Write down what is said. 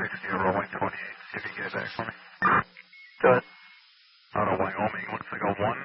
60, rolling 28. See if you can get it back for me. Go ahead. Out of Wyoming, looks like a 1.